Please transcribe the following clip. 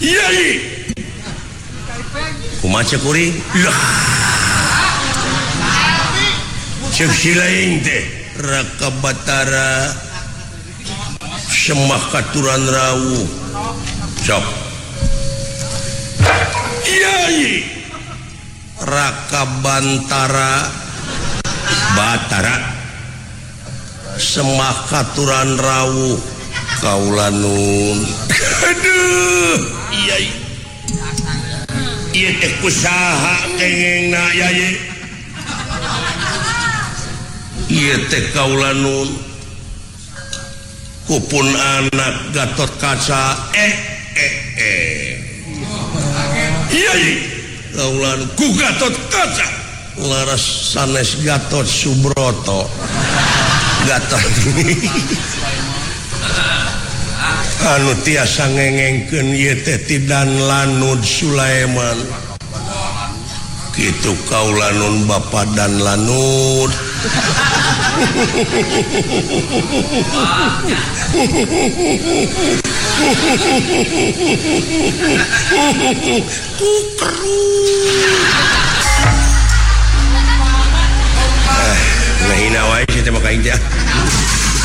Yai kumaha kuring lah cek silaing teh Raka Batara semah katuran rawuh sok Yai Raka Bantara Batara semah katuran rawuh kaula nun aduh Yai ieu teh kusaha kengengna Yai ieu teh kaula nun kupun anak Gatot Kaca Yai kaula ku Gatot Kaca laras sanes Gatot Subroto Gatot anu tiasa ngengengkeun ieu teh Tidan Lanud Sulaiman kitu kaula nun Bapa Dan Lanud kukeru